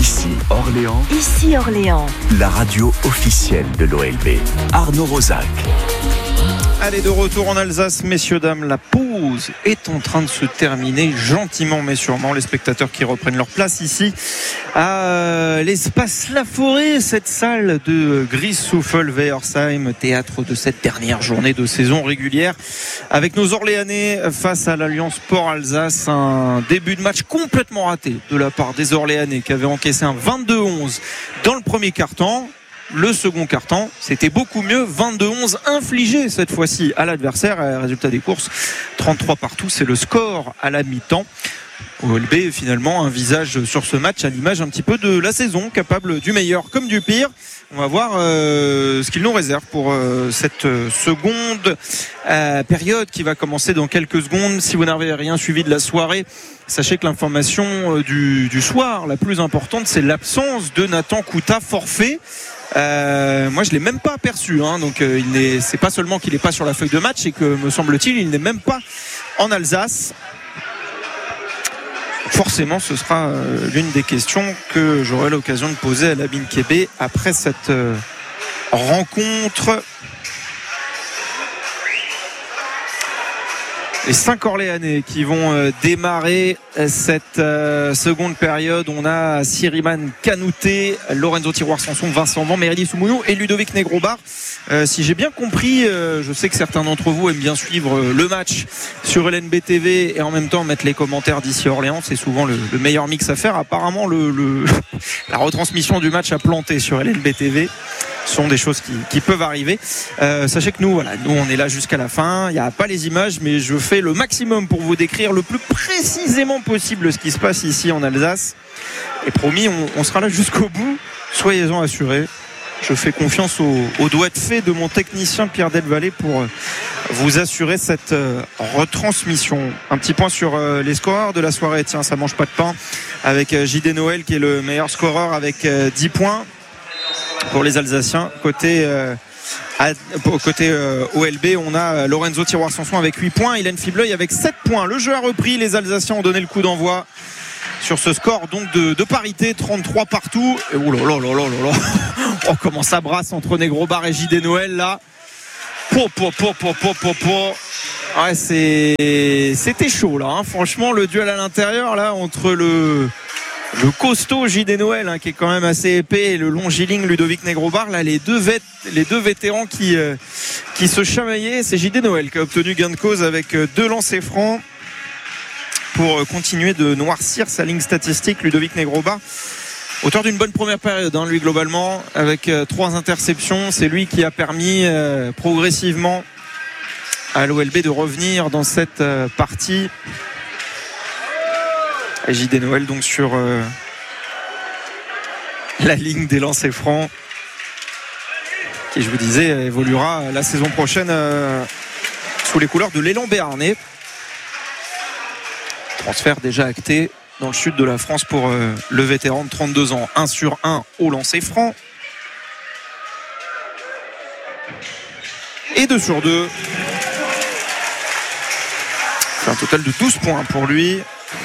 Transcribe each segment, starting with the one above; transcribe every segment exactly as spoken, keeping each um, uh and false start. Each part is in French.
Ici Orléans. Ici Orléans. La radio officielle de l'O L B. Arnaud Rosac. Allez, de retour en Alsace, messieurs, dames, la pause est en train de se terminer gentiment mais sûrement. Les spectateurs qui reprennent leur place ici à l'espace La Forêt, cette salle de Griesshoffel-Weiersheim, théâtre de cette dernière journée de saison régulière, avec nos Orléanais face à l'Alliance Sport Alsace. Un début de match complètement raté de la part des Orléanais qui avaient encaissé un vingt-deux onze dans le premier quart-temps. Le second quart-temps, c'était beaucoup mieux, vingt-deux onze infligé cette fois-ci à l'adversaire. Résultat des courses, trente-trois partout, c'est le score à la mi-temps. O L B finalement un visage sur ce match à l'image un petit peu de la saison, capable du meilleur comme du pire. On va voir euh, ce qu'il nous réserve pour euh, cette seconde euh, période qui va commencer dans quelques secondes. Si vous n'avez rien suivi de la soirée, sachez que l'information euh, du, du soir la plus importante, c'est l'absence de Nathan Kouta, forfait. Euh, moi je l'ai même pas aperçu hein, donc euh, il n'est, c'est pas seulement qu'il n'est pas sur la feuille de match, et que me semble-t-il il n'est même pas en Alsace. Forcément ce sera euh, l'une des questions que j'aurai l'occasion de poser à Labine Kébé après cette euh, rencontre. Les cinq Orléanais qui vont euh, démarrer cette euh, seconde période. On a Siriman Kanouté, Lorenzo Tiroir-Sanson, Vincent Van, Meredi Soumounou et Ludovic Negrobar. Euh, si j'ai bien compris, euh, je sais que certains d'entre vous aiment bien suivre euh, le match sur L N B T V et en même temps mettre les commentaires d'ici Orléans. C'est souvent le, le meilleur mix à faire. Apparemment, le, le, la retransmission du match a planté sur L N B T V. Ce sont des choses qui, qui peuvent arriver. Euh, sachez que nous, voilà, nous on est là jusqu'à la fin. Il n'y a pas les images, mais je fais le maximum pour vous décrire le plus précisément possible ce qui se passe ici en Alsace. Et promis, on, on sera là jusqu'au bout. Soyez-en assurés. Je fais confiance au, au doigt de fait de mon technicien Pierre Delvalle pour vous assurer cette euh, retransmission. Un petit point sur euh, les scoreurs de la soirée. Tiens, ça mange pas de pain. Avec euh, J D Noël qui est le meilleur scoreur avec euh, dix points. Pour les Alsaciens, côté, euh, à, côté euh, O L B, on a Lorenzo Tiroir-Sanson avec huit points, Hélène Fibleuil avec sept points. Le jeu a repris, les Alsaciens ont donné le coup d'envoi sur ce score donc de, de parité, trente-trois partout. Et oh là là là là là là, oh, comment ça brasse entre Negrobar et J D Noël là. Po, po, po, po, po, po, po. Ouais, c'est, c'était chaud là, hein. Franchement, le duel à l'intérieur là entre le. Le costaud J D Noël hein, qui est quand même assez épais, et le longiligne Ludovic Negrobar, là les deux, vét- les deux vétérans qui, euh, qui se chamaillaient. C'est J D Noël qui a obtenu gain de cause avec euh, deux lancers francs pour euh, continuer de noircir sa ligne statistique. Ludovic Negrobar, auteur d'une bonne première période hein, lui globalement, avec euh, trois interceptions. C'est lui qui a permis euh, progressivement à l'O L B de revenir dans cette euh, partie. J D Noël donc sur euh, la ligne des lancers francs, qui je vous disais évoluera la saison prochaine euh, sous les couleurs de l'élan béarnais. Transfert déjà acté dans le sud de la France pour euh, le vétéran de trente-deux ans. un sur un au lancer franc et deux sur deux. C'est un total de douze points pour lui.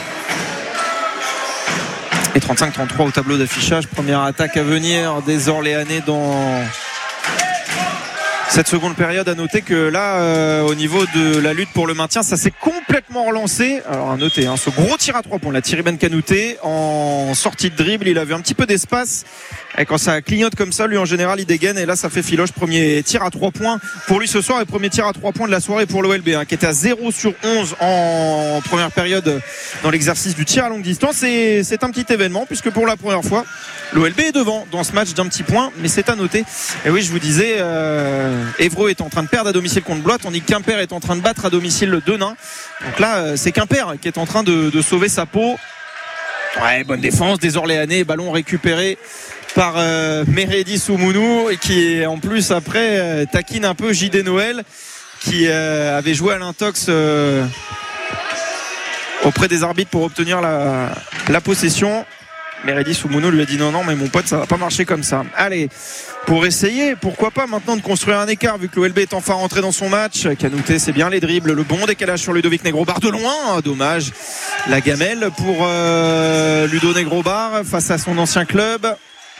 Et trente-cinq trente-trois au tableau d'affichage. Première attaque à venir des Orléanais dans cette seconde période. À noter que là, euh, au niveau de la lutte pour le maintien, ça s'est complètement relancé. Alors à noter, hein, ce gros tir à trois points, la Siriman Kanouté en sortie de dribble, il avait un petit peu d'espace. Et quand ça clignote comme ça, lui en général il dégaine, et là ça fait filoche. Premier tir à trois points pour lui ce soir, et premier tir à trois points de la soirée pour l'O L B hein, qui était à zéro sur onze en première période dans l'exercice du tir à longue distance. Et c'est un petit événement puisque pour la première fois l'O L B est devant dans ce match d'un petit point, mais c'est à noter. Et oui, je vous disais, euh, Évreux est en train de perdre à domicile contre Blois, tandis que Quimper est en train de battre à domicile le Denain. Donc là c'est Quimper qui est en train de, de sauver sa peau. Ouais, bonne défense des Orléanais, ballon récupéré par euh, Meredi Soumounou, et qui en plus après euh, taquine un peu J D Noël qui euh, avait joué à l'intox euh, auprès des arbitres pour obtenir la, la possession. Meredi Soumounou lui a dit non, non, mais mon pote, ça va pas marcher comme ça. Allez, pour essayer, pourquoi pas maintenant de construire un écart, vu que l'O L B est enfin rentré dans son match. Kanouté, c'est bien les dribbles, le bon décalage sur Ludovic Negrobar de loin. Dommage, la gamelle pour euh, Ludo Negrobar face à son ancien club.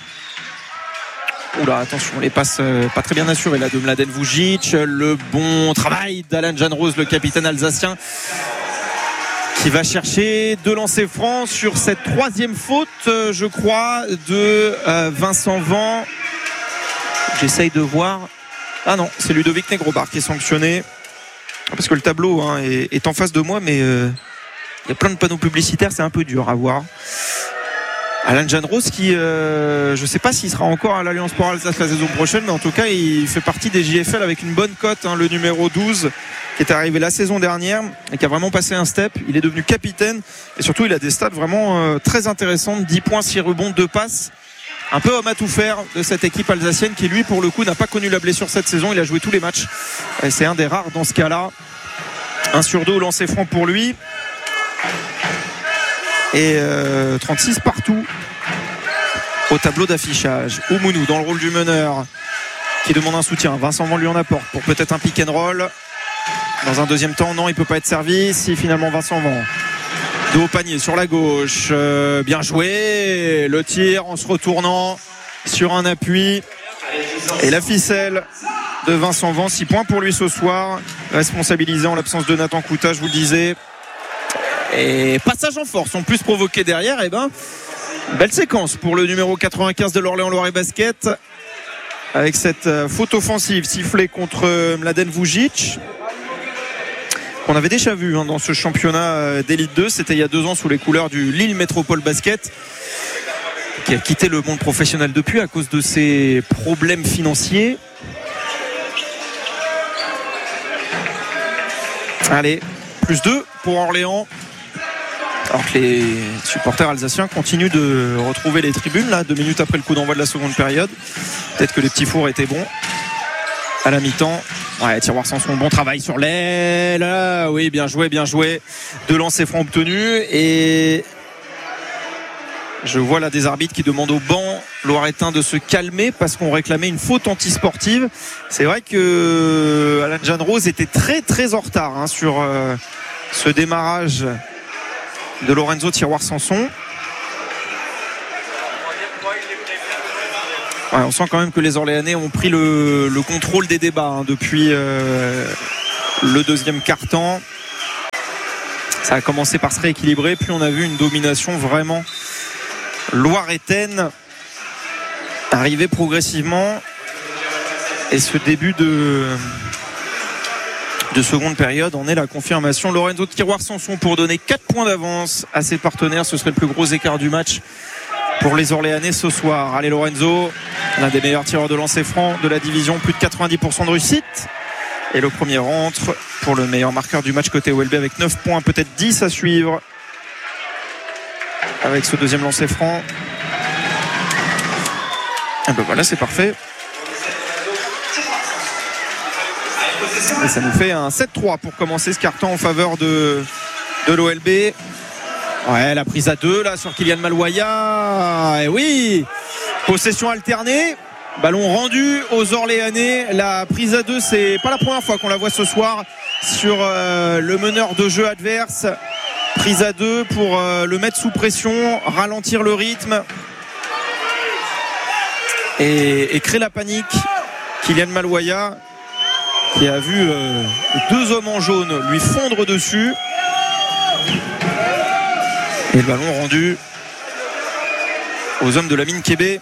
Oula, attention, les passes euh, pas très bien assurées là de Mladen Vujic. Le bon travail d'Alan Janrose, le capitaine alsacien, qui va chercher deux lancers francs sur cette troisième faute, euh, je crois, de euh, Vincent Van. J'essaye de voir. Ah non, c'est Ludovic Negrobar qui est sanctionné. Parce que le tableau hein, est, est en face de moi, mais il euh, y a plein de panneaux publicitaires, c'est un peu dur à voir. Alan Janrose qui, euh, je ne sais pas s'il sera encore à l'Alliance Sport Alsace la saison prochaine, mais en tout cas il fait partie des J F L avec une bonne cote, hein, le numéro douze qui est arrivé la saison dernière et qui a vraiment passé un step. Il est devenu capitaine et surtout il a des stats vraiment euh, très intéressantes, dix points, six rebonds, deux passes. Un peu homme à tout faire de cette équipe alsacienne qui lui pour le coup n'a pas connu la blessure cette saison, il a joué tous les matchs et c'est un des rares dans ce cas-là. un sur deux au lancer franc pour lui. Et euh, trente-six partout au tableau d'affichage. Oumounou dans le rôle du meneur qui demande un soutien. Vincent Van lui en apporte pour peut-être un pick and roll. Dans un deuxième temps, non, il ne peut pas être servi. Si finalement Vincent Van de haut panier sur la gauche, euh, bien joué. Le tir en se retournant sur un appui et la ficelle de Vincent Van. six points pour lui ce soir, responsabilisé en l'absence de Nathan Kouta, je vous le disais. Et passage en force, en plus provoqué derrière. Et ben, belle séquence pour le numéro quatre-vingt-quinze de l'Orléans Loiret Basket, avec cette faute offensive sifflée contre Mladen Vujic, qu'on avait déjà vu hein, dans ce championnat d'élite deux. C'était il y a deux ans sous les couleurs du Lille Métropole Basket, qui a quitté le monde professionnel depuis à cause de ses problèmes financiers. Allez, plus deux pour Orléans. Alors que les supporters alsaciens continuent de retrouver les tribunes là, deux minutes après le coup d'envoi de la seconde période. Peut-être que les petits fours étaient bons à la mi-temps. Ouais, Tiroir Sanson, bon travail sur l'aile. Ah, oui, bien joué, bien joué. Deux lancers francs obtenus. Et je vois là des arbitres qui demandent au banc loiretain de se calmer parce qu'on réclamait une faute antisportive. C'est vrai que Alan Janrose était très très en retard hein, sur euh, ce démarrage de Lorenzo Tiroir Sanson. Ouais, on sent quand même que les Orléanais ont pris le, le contrôle des débats hein, depuis euh, le deuxième quart-temps. Ça a commencé par se rééquilibrer, puis on a vu une domination vraiment loiretaine arriver progressivement. Et ce début de de seconde période en est la confirmation. Lorenzo Tiroir Sanson pour donner quatre points d'avance à ses partenaires. Ce serait le plus gros écart du match pour les Orléanais ce soir. Allez Lorenzo, l'un des meilleurs tireurs de lancer franc de la division, plus de quatre-vingt-dix pour cent de réussite. Et le premier rentre pour le meilleur marqueur du match côté O L B avec neuf points, peut-être dix à suivre avec ce deuxième lancer franc. Et ben voilà, c'est parfait. Et ça nous fait un sept trois pour commencer ce carton en faveur de, de l'O L B. Ouais, la prise à deux là sur Kylian Malouaya. Et oui, possession alternée, ballon rendu aux Orléanais. La prise à deux, c'est pas la première fois qu'on la voit ce soir sur euh, le meneur de jeu adverse. Prise à deux pour euh, le mettre sous pression, ralentir le rythme et, et créer la panique. Kylian Malouaya qui a vu euh, deux hommes en jaune lui fondre dessus. Et le ballon rendu aux hommes de la mine Kébé,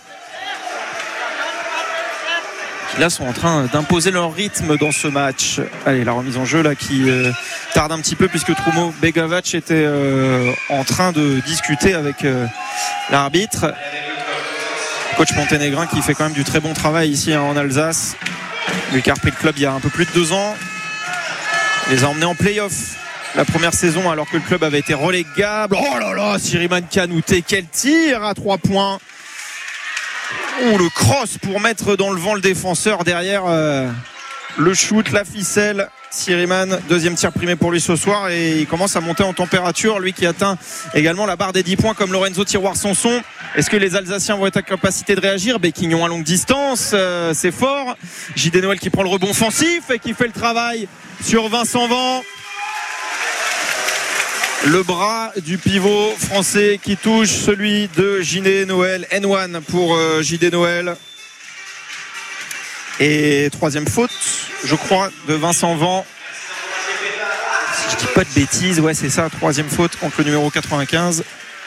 qui là sont en train d'imposer leur rythme dans ce match. Allez, la remise en jeu là qui euh, tarde un petit peu puisque Trumo Begavac était euh, en train de discuter avec euh, l'arbitre. Coach monténégrin qui fait quand même du très bon travail ici hein, en Alsace. Lui qui a repris le club il y a un peu plus de deux ans. Il les a emmenés en play-off la première saison alors que le club avait été relégable. Oh là là, Siriman Kanouté, quel tir à trois points. Oh, le cross pour mettre dans le vent le défenseur derrière euh, le shoot, la ficelle Siriman, deuxième tir primé pour lui ce soir et il commence à monter en température, lui qui atteint également la barre des dix points comme Lorenzo Tiroir-Sanson. Est-ce que les Alsaciens vont être à capacité de réagir? Béquignon à longue distance, euh, c'est fort. J D Noël qui prend le rebond offensif et qui fait le travail sur Vincent Van. Le bras du pivot français qui touche celui de J D Noël. N un pour euh, J D Noël. Et troisième faute, je crois, de Vincent Van. Si je dis pas de bêtises, ouais, c'est ça, troisième faute contre le numéro quatre-vingt-quinze.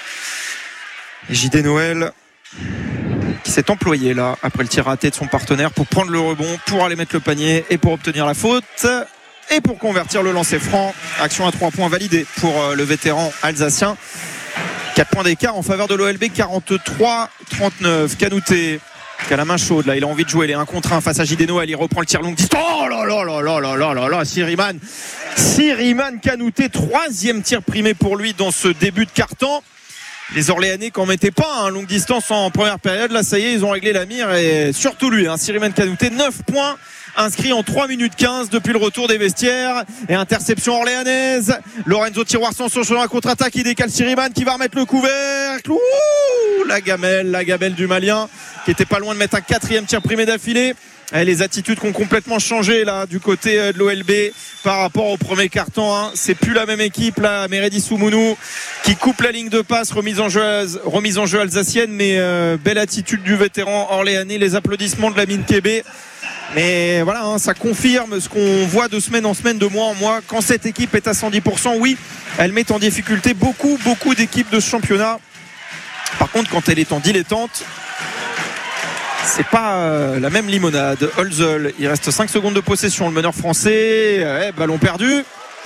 J D Noël qui s'est employé là, après le tir raté de son partenaire, pour prendre le rebond, pour aller mettre le panier et pour obtenir la faute. Et pour convertir le lancer franc. Action à trois points validée pour le vétéran alsacien. quatre points d'écart en faveur de l'O L B, quarante-trois trente-neuf. Canouté qui a la main chaude là, il a envie de jouer les un contre un face à J D Noël, il reprend le tir longue distance. Oh là là là là là là là là, Siriman Siriman Canouté, troisième tir primé pour lui dans ce début de quart-temps. Les Orléanais qu'en mettaient pas un hein, longue distance en première période, là ça y est, ils ont réglé la mire et surtout lui, hein, Siriman Canouté, neuf points inscrit en trois minutes quinze depuis le retour des vestiaires et interception orléanaise. Lorenzo Tiroir-Sanson sur la contre-attaque, il décale Siriman qui va remettre le couvercle. Ouh, la gamelle, la gamelle du Malien qui était pas loin de mettre un quatrième tir primé d'affilée. Et les attitudes qui ont complètement changé là du côté de l'O L B par rapport au premier quart-temps, hein. C'est plus la même équipe là. Meredi Soumounou qui coupe la ligne de passe, remise en jeu, remise en jeu alsacienne, mais euh, belle attitude du vétéran orléanais. Les applaudissements de Lamine Kébé. Mais voilà, hein, ça confirme ce qu'on voit de semaine en semaine, de mois en mois. Quand cette équipe est à cent dix pour cent, oui, elle met en difficulté beaucoup, beaucoup d'équipes de ce championnat. Par contre, quand elle est en dilettante, c'est pas euh, la même limonade. Holzel, il reste cinq secondes de possession. Le meneur français, ouais, ballon perdu.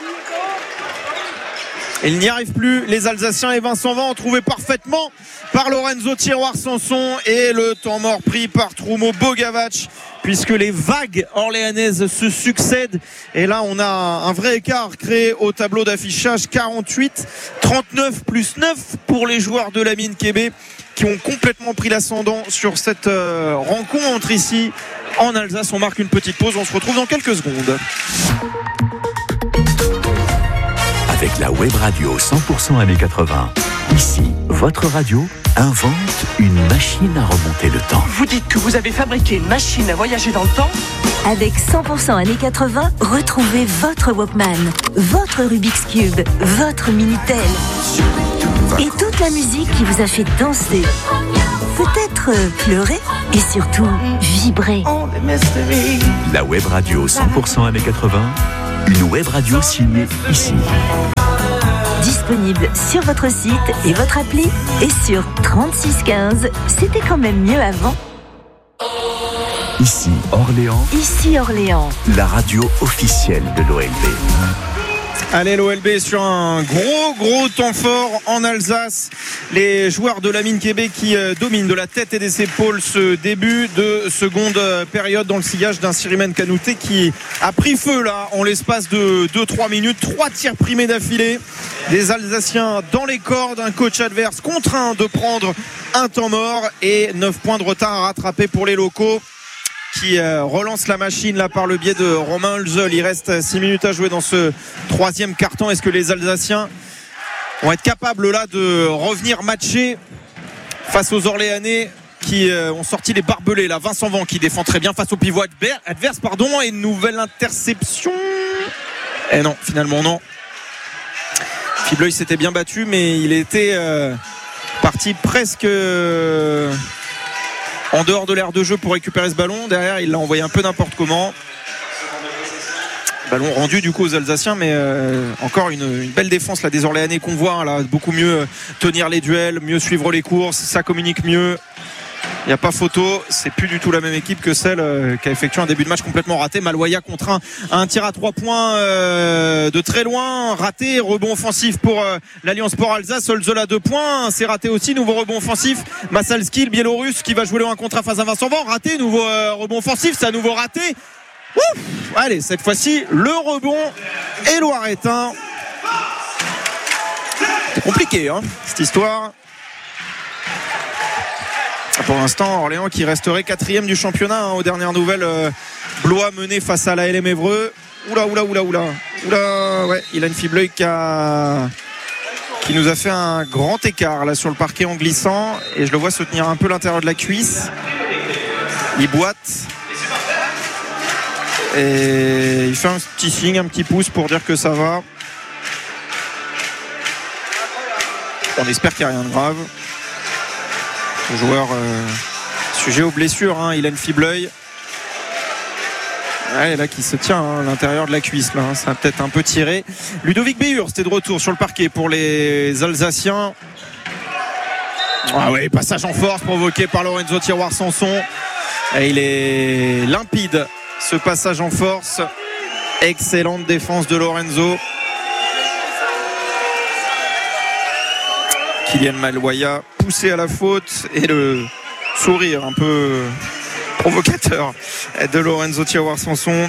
Il n'y arrive plus. Les Alsaciens et Vincent Van trouvés parfaitement par Lorenzo Tiroir-Sanson et le temps mort pris par Troumo Bogavac, puisque les vagues orléanaises se succèdent. Et là, on a un vrai écart créé au tableau d'affichage. quarante-huit trente-neuf plus neuf pour les joueurs de Lamine Kébé, qui ont complètement pris l'ascendant sur cette euh, rencontre ici en Alsace. On marque une petite pause, on se retrouve dans quelques secondes. Avec la web radio cent pour cent années quatre-vingts, ici, votre radio invente une machine à remonter le temps. Vous dites que vous avez fabriqué une machine à voyager dans le temps? Avec cent pour cent années quatre-vingts, retrouvez votre Walkman, votre Rubik's Cube, votre Minitel et toute la musique qui vous a fait danser, peut-être pleurer et surtout vibrer. La web radio cent pour cent années quatre-vingts, une web radio signée ici. Disponible sur votre site et votre appli et sur trente-six quinze. C'était quand même mieux avant. Ici Orléans. Ici Orléans. La radio officielle de l'O L B. Allez, l'O L B sur un gros gros temps fort en Alsace. Les joueurs de Lamine Kébé qui euh, dominent de la tête et des épaules ce début de seconde euh, période dans le sillage d'un Siriman Canouté qui a pris feu là en l'espace de deux trois minutes. Trois tirs primés d'affilée. Des Alsaciens dans les cordes, un coach adverse contraint de prendre un temps mort et neuf points de retard à rattraper pour les locaux, qui relance la machine là par le biais de Romain Holzel. Il reste six minutes à jouer dans ce troisième quart-temps. Est-ce que les Alsaciens vont être capables là de revenir matcher face aux Orléanais qui ont sorti les barbelés là? Vincent Van qui défend très bien face au pivot adverse, pardon, et une nouvelle interception. Et non, finalement non. Fibleuil s'était bien battu, mais il était euh, parti presque euh, en dehors de l'aire de jeu pour récupérer ce ballon. Derrière, il l'a envoyé un peu n'importe comment. Ballon rendu du coup aux Alsaciens, mais euh, encore une, une belle défense là des Orléanais qu'on voit hein, là, beaucoup mieux tenir les duels, mieux suivre les courses, ça communique mieux. Il n'y a pas photo, c'est plus du tout la même équipe que celle euh, qui a effectué un début de match complètement raté. Maloya contraint à un tir à trois points euh, de très loin, raté, rebond offensif pour euh, l'Alliance Sport Alsace. Holzel à deux points, c'est raté aussi, nouveau rebond offensif. Massalski, le Biélorusse qui va jouer le un contre un face à Vincent Van, raté, nouveau euh, rebond offensif, c'est à nouveau raté. Ouf, allez, cette fois-ci, le rebond et Loiretain. C'est compliqué hein, cette histoire. Pour l'instant, Orléans qui resterait quatrième du championnat, hein, aux dernières nouvelles. euh, Blois mené face à la L M Évreux. Oula, oula, oula, oula. Oula, ouais, Ilan Fibleuil qui a... qui nous a fait un grand écart là sur le parquet en glissant. Et je le vois se tenir un peu l'intérieur de la cuisse. Il boite. Et il fait un petit signe, un petit pouce pour dire que ça va. On espère qu'il n'y a rien de grave. Le joueur euh, sujet aux blessures, hein, Ilan Fibleuil. Ouais, là qui se tient hein, à l'intérieur de la cuisse là, hein, ça a peut-être un peu tiré. Ludovic Beyur, c'était de retour sur le parquet pour les Alsaciens. Ah ouais, passage en force provoqué par Lorenzo Tiroir-Sanson. Et il est limpide ce passage en force. Excellente défense de Lorenzo. Kylian Malouaya poussé à la faute et le sourire un peu provocateur de Lorenzo Tiroir-Sanson.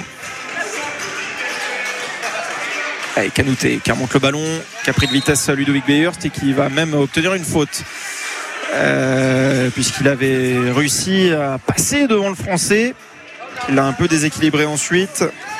Allez, Kanouté qui remonte le ballon, qui a pris de vitesse à Ludovic Beyhurst et qui va même obtenir une faute euh, puisqu'il avait réussi à passer devant le Français. Il l'a un peu déséquilibré ensuite.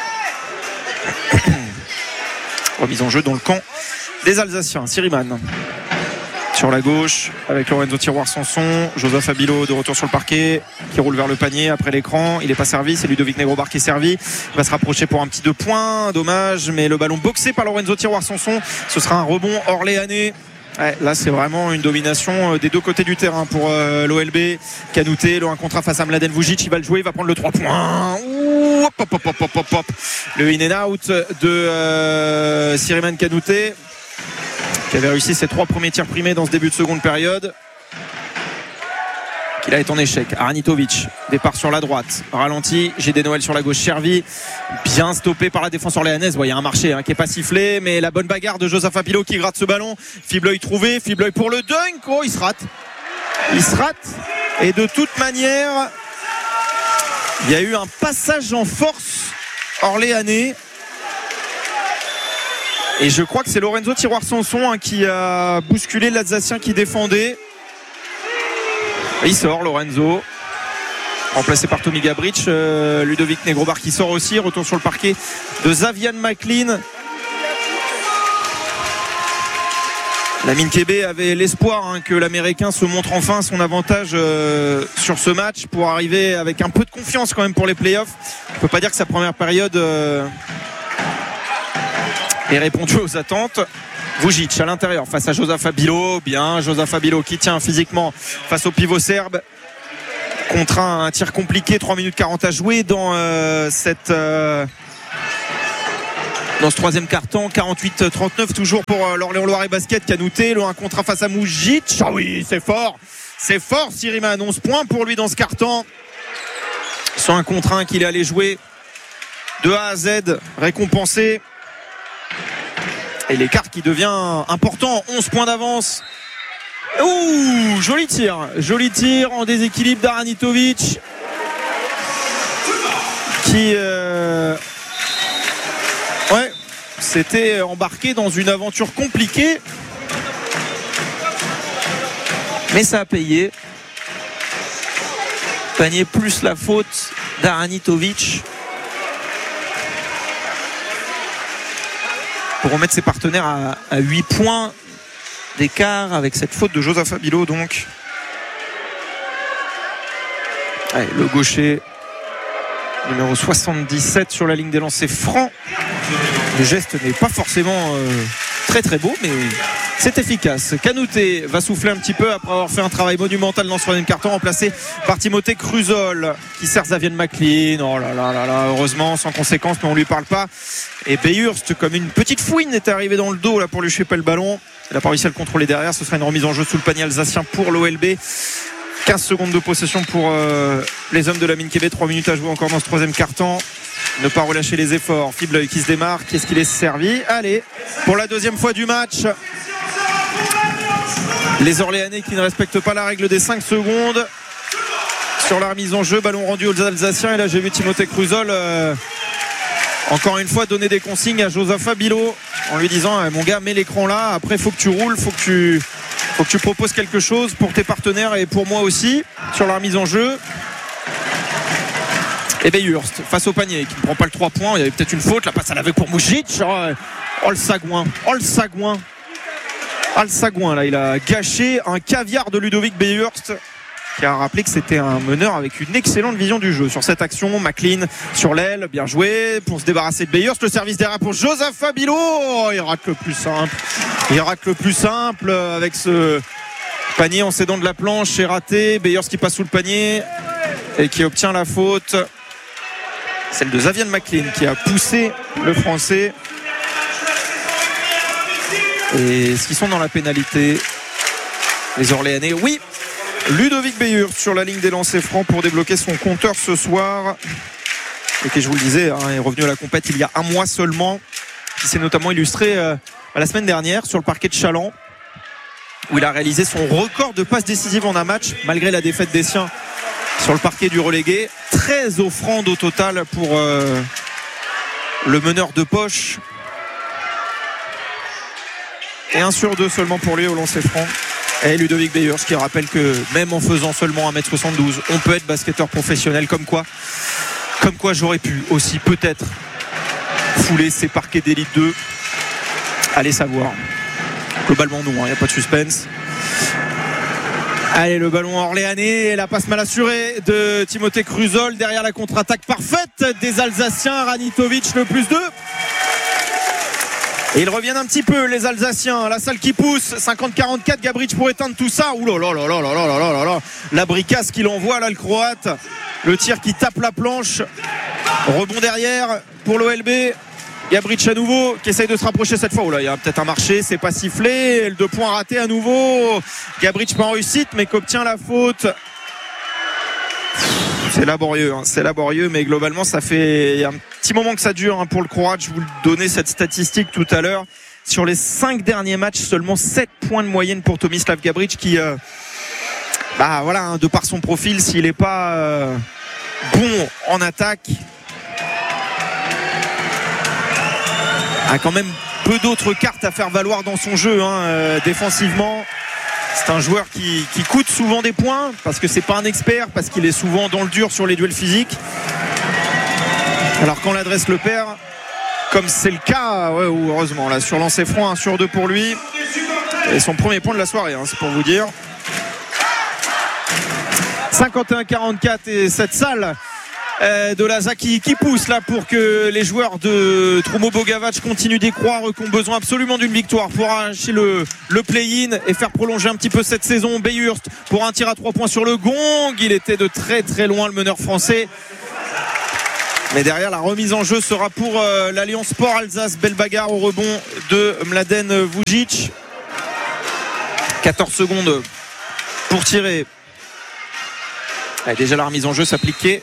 Remise en jeu dans le camp des Alsaciens. Siriman sur la gauche avec Lorenzo Tiroir-Sanson. Joseph Abilo de retour sur le parquet qui roule vers le panier après l'écran. Il n'est pas servi, c'est Ludovic Negrobar qui est servi. Il va se rapprocher pour un petit deux points. Dommage, mais le ballon boxé par Lorenzo Tiroir-Sanson. Ce sera un rebond orléanais. Ouais, là c'est vraiment une domination des deux côtés du terrain pour euh, l'O L B. Kanouté, le un contre un face à Mladen Vujic, il va le jouer, il va prendre le trois points. Ouh, hop, hop, hop, hop, hop, hop. Le in and out de euh, Siriman Kanouté qui avait réussi ses trois premiers tirs primés dans ce début de seconde période. Il est en échec. Arnitovic, départ sur la droite, ralenti. G D Noël sur la gauche. Chervi, bien stoppé par la défense orléanaise. Il y a un marché hein, qui n'est pas sifflé, mais la bonne bagarre de Joseph Abilo qui gratte ce ballon. Fibleuil trouvé, Fibleuil pour le dunk. Oh, il se rate. Il se rate. Et de toute manière, il y a eu un passage en force orléanais. Et je crois que c'est Lorenzo Tiroir-Sanson hein, qui a bousculé l'Alsacien qui défendait. Il sort Lorenzo, remplacé par Tommy Gabrich. euh, Ludovic Negrobar qui sort aussi. Retour sur le parquet de Xavian McLean. La Minkébé avait l'espoir hein, que l'Américain se montre enfin son avantage euh, sur ce match pour arriver avec un peu de confiance quand même pour les playoffs. On ne peut pas dire que sa première période euh, ait répondu aux attentes. Vujic à l'intérieur face à Joseph Abilo. Bien, Joseph Abilo qui tient physiquement face au pivot serbe. Contre un, un tir compliqué, trois minutes quarante à jouer dans euh, cette euh, dans ce troisième quart-temps. quarante-huit trente-neuf toujours pour euh, l'Orléans Loiret Basket. Kanouté, le un contre un face à Mujic. Ah oui, c'est fort. C'est fort Siriman, onze points pour lui dans ce quart-temps. Sur un contre un qu'il est allé jouer de A à Z, récompensé. Et l'écart qui devient important, onze points d'avance. Ouh, joli tir, joli tir en déséquilibre d'Aranitovic qui euh, ouais, s'était embarqué dans une aventure compliquée, mais ça a payé. Panier plus la faute d'Aranitovic pour remettre ses partenaires à, à huit points d'écart avec cette faute de Joseph Abilo donc. Allez, le gaucher numéro soixante-dix-sept sur la ligne des lancers francs. Le geste n'est pas forcément euh, très très beau, mais c'est efficace. Kanouté va souffler un petit peu après avoir fait un travail monumental dans ce troisième carton, remplacé par Timothée Cruzol qui sert Xavian McLean. Oh là là là là, heureusement sans conséquence, mais on lui parle pas. Et Beyhurst, comme une petite fouine, est arrivé dans le dos là pour lui choper le ballon. Il n'a pas réussi à le contrôler derrière. Ce sera une remise en jeu sous le panier alsacien pour l'O L B. quinze secondes de possession pour euh, les hommes de la Minkébé. trois minutes à jouer encore dans ce troisième quart-temps. Ne pas relâcher les efforts. Fibleuil qui se démarre. Qu'est-ce qu'il est servi? Allez, pour la deuxième fois du match, les Orléanais qui ne respectent pas la règle des cinq secondes sur la remise en jeu. Ballon rendu aux Alsaciens. Et là, j'ai vu Timothée Cruzol euh, encore une fois donner des consignes à Joseph Abilo en lui disant eh, mon gars, mets l'écran là. Après, faut que tu roules, faut que tu faut que tu proposes quelque chose pour tes partenaires et pour moi aussi sur la remise en jeu. Et Bayhurst face au panier qui ne prend pas le trois points. Il y avait peut-être une faute, la passe à l'aveugle pour Mujic. Oh, oh le sagouin, oh le sagouin, oh le sagouin là, il a gâché un caviar de Ludovic Bayhurst, qui a rappelé que c'était un meneur avec une excellente vision du jeu. Sur cette action, McLean sur l'aile, bien joué pour se débarrasser de Bayhurst. Le service derrière pour Joseph Fabilo. Oh, il rate le plus simple. Il rate le plus simple avec ce panier en s'aidant de la planche. C'est raté. Bayhurst qui passe sous le panier et qui obtient la faute. Celle de Xavier McLean qui a poussé le Français. Et est-ce qu'ils sont dans la pénalité, les Orléanais? Oui. Ludovic Bayhurst sur la ligne des lancers francs pour débloquer son compteur ce soir, et qui, je vous le disais, hein, est revenu à la compète il y a un mois seulement, qui s'est notamment illustré euh, la semaine dernière sur le parquet de Challans, où il a réalisé son record de passes décisives en un match malgré la défaite des siens sur le parquet du relégué. Treize offrandes au total pour euh, le meneur de poche, et un sur deux seulement pour lui au lancer franc. Et Ludovic Bayhurst qui rappelle que même en faisant seulement un mètre soixante-douze, on peut être basketteur professionnel. Comme quoi, comme quoi j'aurais pu aussi peut-être fouler ces parquets d'élite deux. Allez savoir. Globalement non, il hein, n'y a pas de suspense. Allez, le ballon orléanais, la passe mal assurée de Timothée Cruzol derrière la contre-attaque parfaite des Alsaciens. Ranitovic le plus deux. Et ils reviennent un petit peu, les Alsaciens. La salle qui pousse, cinquante quarante-quatre. Gabric pour éteindre tout ça. Ouh là là là là là là là là là. La bricasse qu'il envoie là, le Croate. Le tir qui tape la planche. Rebond derrière pour l'O L B. Gabric à nouveau qui essaye de se rapprocher cette fois. Oh là, il y a peut-être un marché, c'est pas sifflé. Et le deux points raté à nouveau. Gabric pas en réussite, mais qu'obtient la faute. C'est laborieux, hein, c'est laborieux, mais globalement ça fait un petit moment que ça dure hein, pour le Croate. Je vous donnais cette statistique tout à l'heure. Sur les cinq derniers matchs, seulement sept points de moyenne pour Tomislav Gabric qui, euh, bah voilà, hein, de par son profil, s'il n'est pas euh, bon en attaque, a quand même peu d'autres cartes à faire valoir dans son jeu hein, euh, défensivement. C'est un joueur qui, qui coûte souvent des points parce que c'est pas un expert, parce qu'il est souvent dans le dur sur les duels physiques. Alors quand l'adresse le perd, comme c'est le cas, ouais, heureusement là sur lancer franc, un sur deux pour lui. Et son premier point de la soirée, hein, c'est pour vous dire. cinquante et un quarante-quatre et cette salle Euh, de la Zaki qui pousse là pour que les joueurs de Trumo Bogavac continuent d'y croire, qui ont besoin absolument d'une victoire pour arracher le, le play-in et faire prolonger un petit peu cette saison. Bayhurst pour un tir à trois points sur le gong, il était de très très loin le meneur français, mais derrière la remise en jeu sera pour euh, l'Alliance Sport Alsace. Belle bagarre au rebond de Mladen Vujic. Quatorze secondes pour tirer. Allez, déjà la remise en jeu s'appliquait.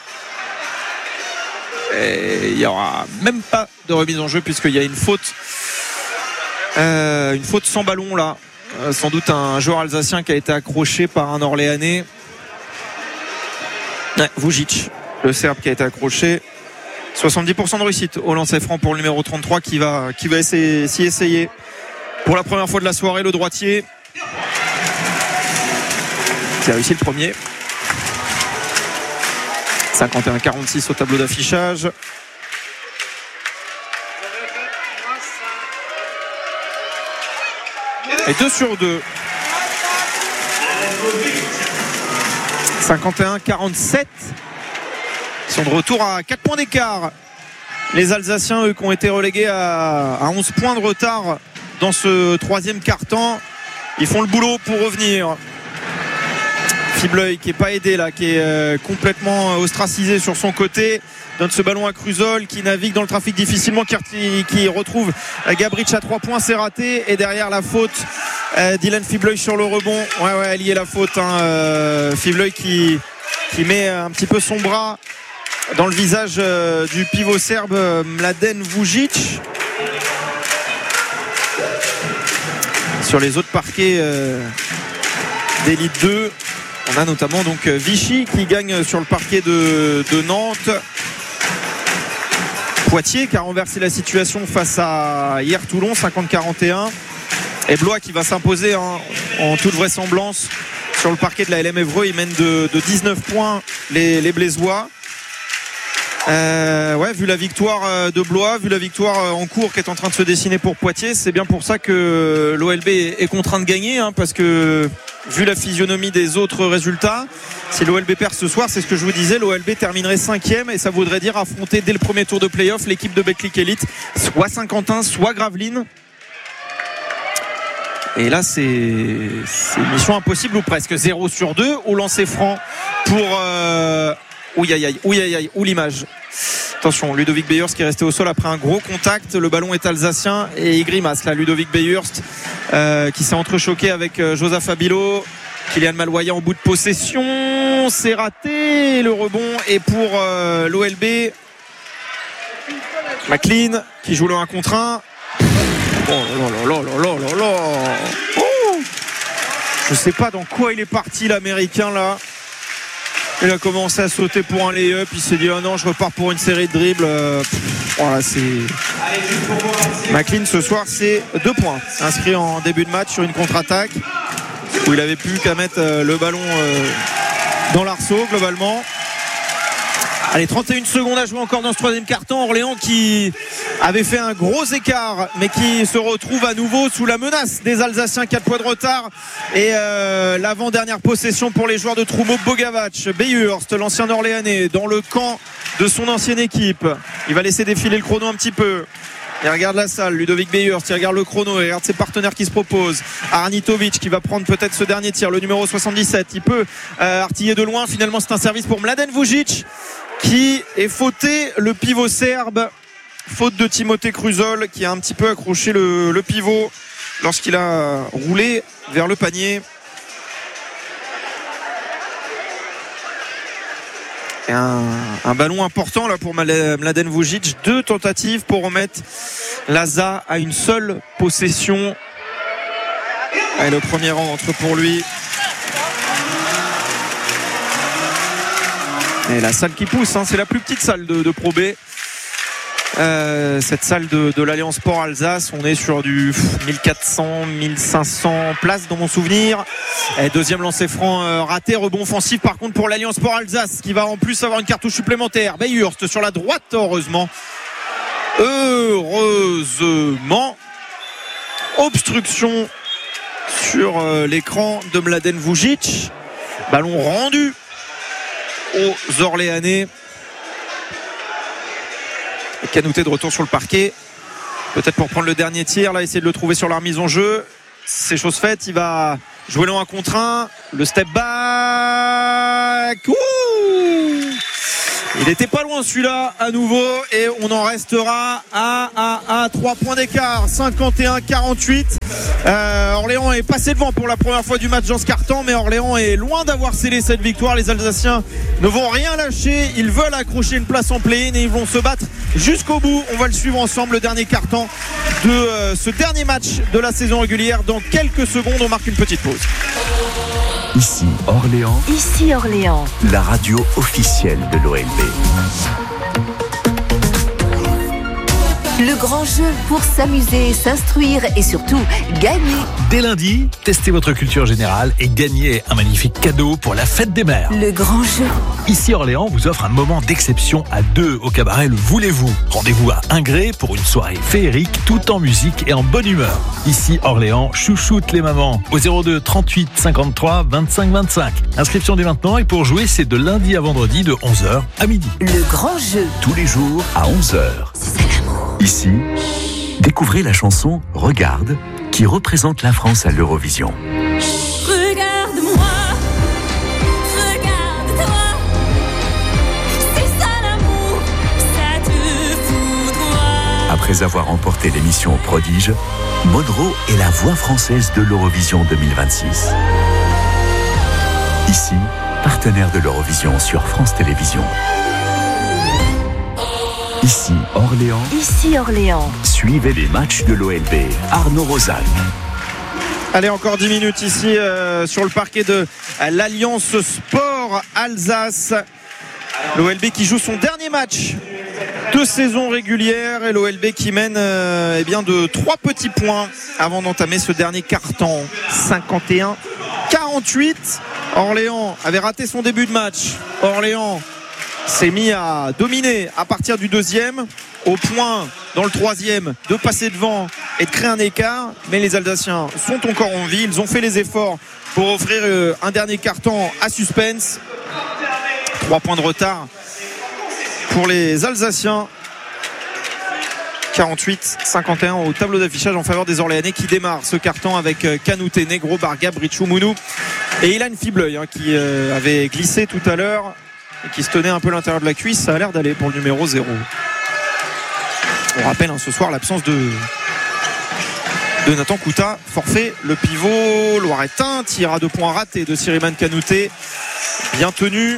Et il n'y aura même pas de remise en jeu puisqu'il y a une faute euh, une faute sans ballon là, euh, sans doute un joueur alsacien qui a été accroché par un Orléanais. Ouais, Vujic, le Serbe qui a été accroché. Soixante-dix pour cent de réussite au lancer franc pour le numéro trente-trois qui va, qui va essayer, s'y essayer pour la première fois de la soirée, le droitier qui a réussi le premier. cinquante et un quarante-six au tableau d'affichage. Et deux sur deux. cinquante et un quarante-sept. Ils sont de retour à quatre points d'écart. Les Alsaciens, eux, qui ont été relégués à, à onze points de retard dans ce troisième quart-temps, ils font le boulot pour revenir. Fibleuil qui n'est pas aidé là, qui est euh, complètement ostracisé sur son côté, donne ce ballon à Cruzol qui navigue dans le trafic difficilement, qui, qui retrouve euh, Gabric à trois points, c'est raté, et derrière la faute euh, Dylan Fibleuil sur le rebond. Ouais ouais, elle y est la faute hein, euh, Fibleuil qui, qui met un petit peu son bras dans le visage euh, du pivot serbe Mladen Vujic. Sur les autres parquets euh, d'élite deux, on a notamment donc Vichy qui gagne sur le parquet de, de Nantes. Poitiers qui a renversé la situation face à hier Toulon, cinquante quarante et un. Et Blois qui va s'imposer hein, en toute vraisemblance sur le parquet de la L M Évreux. Il mène de, de dix-neuf points les, les Blésois. Euh, ouais, vu la victoire de Blois, vu la victoire en cours qui est en train de se dessiner pour Poitiers, c'est bien pour ça que l'O L B est contraint de gagner hein, parce que vu la physionomie des autres résultats, si l'O L B perd ce soir, c'est ce que je vous disais, l'O L B terminerait cinquième et ça voudrait dire affronter dès le premier tour de play-off l'équipe de Betclic Elite, soit Saint-Quentin, soit Gravelines. Et là c'est, c'est une mission impossible ou presque. Zéro sur deux au lancer franc pour euh... Ouh aïe aïe, ouh aïe aïe, ouh l'image. Attention, Ludovic Beyhurst qui est resté au sol après un gros contact. Le ballon est alsacien et il grimace là, Ludovic Beyhurst euh, qui s'est entrechoqué avec euh, Joseph Abilo. Kylian Malouaya en bout de possession, c'est raté. Le rebond est pour euh, l'O L B. McLean qui joue le un contre un. Oh là là là là là là. Oh, je sais pas dans quoi il est parti l'Américain là. Il a commencé à sauter pour un lay-up. Il s'est dit ah non, je repars pour une série de dribbles. Euh, voilà, c'est. McLean ce soir, c'est deux points inscrits en début de match sur une contre-attaque où il avait plus qu'à mettre le ballon dans l'arceau globalement. Allez, trente et une secondes à jouer encore dans ce troisième quart-temps. Orléans qui avait fait un gros écart mais qui se retrouve à nouveau sous la menace des Alsaciens. Quatre points de retard et euh, l'avant-dernière possession pour les joueurs de Troumeau. Bogavac, Beyhurst, l'ancien Orléanais dans le camp de son ancienne équipe. Il va laisser défiler le chrono un petit peu. Il regarde la salle, Ludovic Beyhurst, il regarde le chrono, il regarde ses partenaires qui se proposent. Arnitovic qui va prendre peut-être ce dernier tir, le numéro soixante-dix-sept. Il peut euh, artiller de loin. Finalement, c'est un service pour Mladen Vujic qui est fauté, le pivot serbe. Faute de Timothée Cruzol qui a un petit peu accroché le, le pivot lorsqu'il a roulé vers le panier. Et un, un ballon important là pour Mladen Vujic. Deux tentatives pour remettre l'A S A à une seule possession. Et le premier rang entre pour lui. Et la salle qui pousse, hein, c'est la plus petite salle de, de Pro B. Euh, cette salle de, de l'Alliance Sport Alsace, on est sur du mille quatre cents, mille cinq cents places dans mon souvenir. Et deuxième lancer franc euh, raté, rebond offensif par contre pour l'Alliance Sport Alsace qui va en plus avoir une cartouche supplémentaire. Beyhurst sur la droite, heureusement. Heureusement. Obstruction sur euh, l'écran de Mladen Vujic. Ballon rendu aux Orléanais. Canouté de retour sur le parquet, peut-être pour prendre le dernier tir là, essayer de le trouver sur la remise en jeu. C'est chose faite, il va jouer le un contre un, le step back. Ouh, il était pas loin celui-là à nouveau et on en restera à, à, à trois points d'écart, cinquante et un à quarante-huit. Euh, Orléans est passé devant pour la première fois du match dans ce quart-temps, mais Orléans est loin d'avoir scellé cette victoire. Les Alsaciens ne vont rien lâcher, ils veulent accrocher une place en play-in et ils vont se battre jusqu'au bout. On va le suivre ensemble, le dernier quart-temps de euh, ce dernier match de la saison régulière. Dans quelques secondes, on marque une petite pause. Ici Orléans. Ici Orléans. La radio officielle de l'O L B. Le grand jeu pour s'amuser, s'instruire et surtout gagner. Dès lundi, testez votre culture générale et gagnez un magnifique cadeau pour la fête des mères. Le grand jeu. Ici Orléans vous offre un moment d'exception à deux au cabaret Le Voulez-vous. Rendez-vous à Ingré pour une soirée féerique tout en musique et en bonne humeur. Ici Orléans chouchoute les mamans au zéro deux trente-huit cinquante-trois vingt-cinq vingt-cinq. Inscription dès maintenant et pour jouer c'est de lundi à vendredi de onze heures à midi. Le grand jeu. Tous les jours à onze heures. C'est ça l'amour. Ici, découvrez la chanson Regarde qui représente la France à l'Eurovision. Regarde-moi, regarde-toi, c'est ça l'amour, ça te foudroie. Après avoir remporté l'émission Prodige, Monroe est la voix française de l'Eurovision deux mille vingt-six. Ici, partenaire de l'Eurovision sur France Télévisions. Ici Orléans. Ici Orléans. Suivez les matchs de l'O L B. Arnaud Rosagne. Allez, encore dix minutes ici euh, sur le parquet de l'Alliance Sport Alsace. L'O L B qui joue son dernier match de saison régulière et l'O L B qui mène euh, eh bien de trois petits points avant d'entamer ce dernier quart-temps. cinquante et un quarante-huit. Orléans avait raté son début de match. Orléans s'est mis à dominer à partir du deuxième, au point dans le troisième de passer devant et de créer un écart, mais les Alsaciens sont encore en vie. Ils ont fait les efforts pour offrir un dernier quart-temps à suspense. Trois points de retard pour les Alsaciens. quarante-huit cinquante et un au tableau d'affichage en faveur des Orléanais qui démarrent ce carton avec Kanouté, Negro, Barga, Brichou, Mounou et Ilan Fibleuil hein, qui euh, avait glissé tout à l'heure et qui se tenait un peu l'intérieur de la cuisse. Ça a l'air d'aller pour le numéro zéro. On rappelle hein, ce soir l'absence de de Nathan Kouta, forfait. Le pivot loiretain, tir à deux points raté de Siriman Kanouté, bien tenu.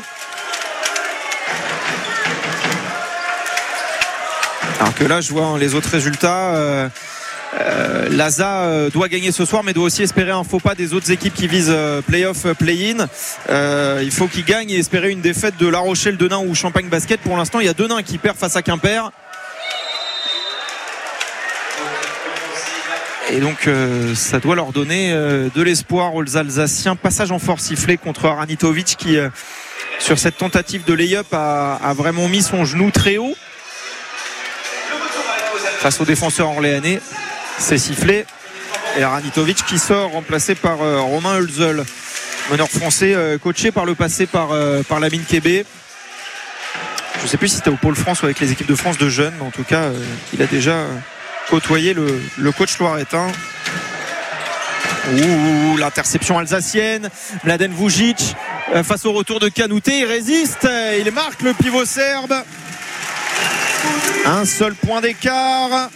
Alors que là je vois hein, les autres résultats. euh, euh, L'A S A euh, doit gagner ce soir mais doit aussi espérer un faux pas des autres équipes qui visent euh, play-off, euh, play-in. euh, Il faut qu'ils gagnent et espérer une défaite de La Rochelle, Denain ou Champagne Basket. Pour l'instant il y a Denain qui perd face à Quimper. Et donc euh, ça doit leur donner euh, de l'espoir aux Alsaciens. Passage en force sifflé contre Aranitovic qui euh, sur cette tentative de lay-up a, a vraiment mis son genou très haut face aux défenseurs orléanais. C'est sifflé et Aranitovic qui sort remplacé par euh, Romain Hölzel, meneur français euh, coaché par le passé par, euh, par Lamine Kébé. Je ne sais plus si c'était au Pôle France ou avec les équipes de France de jeunes, mais en tout cas euh, il a déjà euh, côtoyer le, le coach loiretain. Ouh, l'interception alsacienne. Mladen Vujic euh, face au retour de Kanouté, il résiste, il marque le pivot serbe. Un seul point d'écart.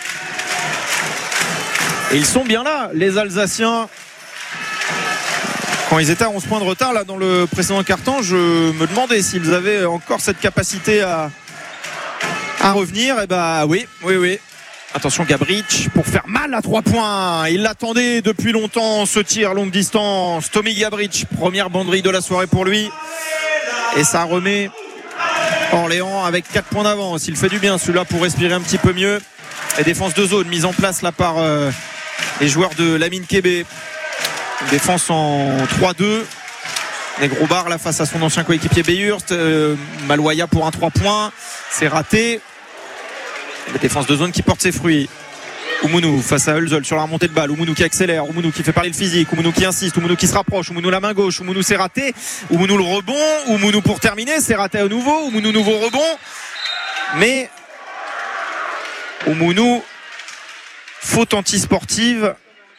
Et ils sont bien là, les Alsaciens. Quand ils étaient à onze points de retard là dans le précédent quart-temps, je me demandais s'ils avaient encore cette capacité à, à revenir. Et bah oui, oui, oui. Attention Gabric pour faire mal à trois points. Il l'attendait depuis longtemps ce tir longue distance. Tommy Gabric, première banderille de la soirée pour lui. Et ça remet Orléans avec quatre points d'avance. Il fait du bien celui-là pour respirer un petit peu mieux. Et défense de zone mise en place là par euh, les joueurs de Lamine Kébé. Une défense en trois deux. Negro Bar là face à son ancien coéquipier Bayhurst. Euh, Maloya pour un trois points. C'est raté. La défense de zone qui porte ses fruits. Oumounou face à Hölzel sur la remontée de balle. Oumounou qui accélère, Oumounou qui fait parler le physique, Oumounou qui insiste, Oumounou qui se rapproche, Oumounou la main gauche, Oumounou c'est raté, Oumounou le rebond, Oumounou pour terminer, c'est raté à nouveau, Oumounou nouveau rebond. Mais Oumounou, faute anti-sportive.